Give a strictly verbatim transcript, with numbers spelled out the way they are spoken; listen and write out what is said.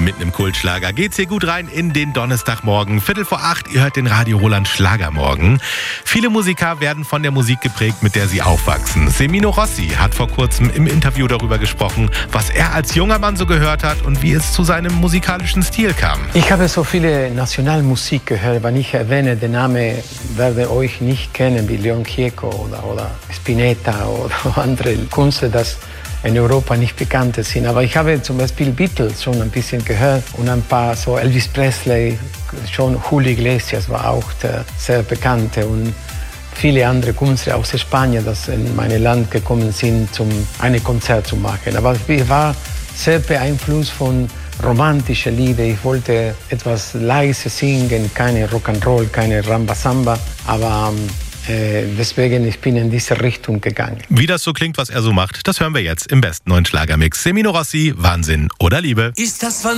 Mitten im Kultschlager geht's hier gut rein in den Donnerstagmorgen. Viertel vor acht, ihr hört den Radio Roland Schlagermorgen. Viele Musiker werden von der Musik geprägt, mit der sie aufwachsen. Semino Rossi hat vor kurzem im Interview darüber gesprochen, was er als junger Mann so gehört hat und wie es zu seinem musikalischen Stil kam. Ich habe so viele Nationalmusik gehört. Wenn ich erwähne, der Name werde euch nicht kennen, wie Leon Gieco oder, oder Spinetta oder andere Künstler, das in Europa nicht bekannt sind. Aber ich habe zum Beispiel Beatles schon ein bisschen gehört und ein paar, so Elvis Presley, schon Julio Iglesias war auch der, sehr bekannt und viele andere Künstler aus Spanien, die in mein Land gekommen sind, um ein Konzert zu machen. Aber ich war sehr beeinflusst von romantischen Liedern. Ich wollte etwas leise singen, keine Rock'n'Roll, keine Rambazamba, aber äh, deswegen ich bin in diese Richtung gegangen. Wie das so klingt, was er so macht, das hören wir jetzt im besten neuen Schlagermix. Semino Rossi, Wahnsinn oder Liebe. Ist das